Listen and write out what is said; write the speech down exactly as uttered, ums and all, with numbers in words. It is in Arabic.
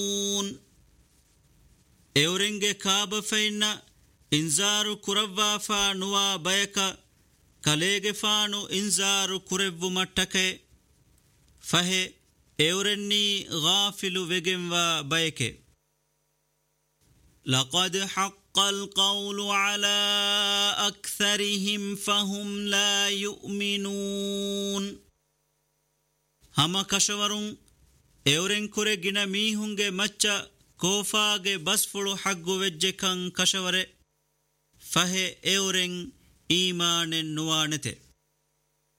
اورنگه کاب فینا انزارو کروا نوا بيكا كاليغ فانو انزارو كربو متكي فهي اورني غافل وگنوا بيكي لقد حق القول على أكثرهم فهم لا يؤمنون هما كشورون اورن كره گنا ميهونگه مچا كوفاگه بسفلو حقو وجكن كشوره فهي اورن إيمان نوانته